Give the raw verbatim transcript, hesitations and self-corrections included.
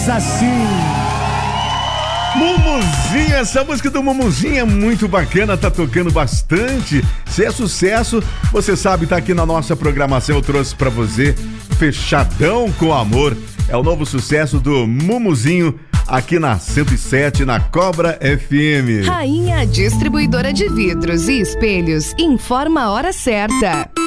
diz assim. Mumuzinho, essa música do Mumuzinho é muito bacana, tá tocando bastante. Se é sucesso, você sabe, tá aqui na nossa programação, eu trouxe pra você Fechadão com Amor. É o novo sucesso do Mumuzinho aqui na cento e sete, na Cobra F M. Rainha Distribuidora de Vidros e Espelhos informa a hora certa.